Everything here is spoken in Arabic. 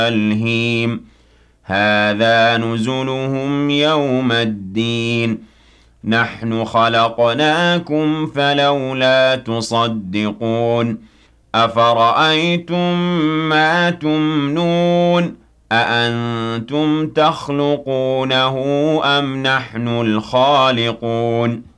ألهيم هذا نزلهم يوم الدين نحن خلقناكم فلولا تصدقون أفرأيتم ما تمنون أأنتم تخلقونه أم نحن الخالقون